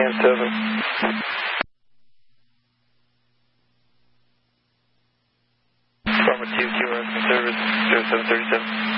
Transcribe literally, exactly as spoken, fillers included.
nine seven. Farmer two, Q R S service, zero seven thirty-seven.